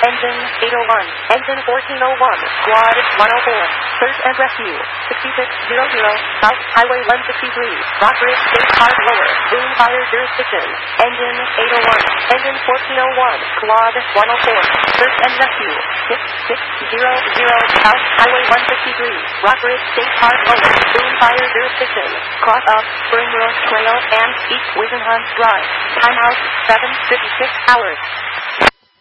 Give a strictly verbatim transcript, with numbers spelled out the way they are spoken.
Engine eight oh one. Engine fourteen oh one. Squad one oh four. Search and rescue. sixty-six hundred. South Highway one sixty-three. Rockbridge State Park Lower. Boom fire jurisdiction. Engine eight oh one. Engine fourteen oh one. Squad one oh four. Search and rescue. sixty-six hundred. South Highway one sixty-three. Rockbridge State Park Lower. Boom fire jurisdiction. Cross up Spring Road Trail and East Wisenhunt Drive. Timeout seven fifty-six hours.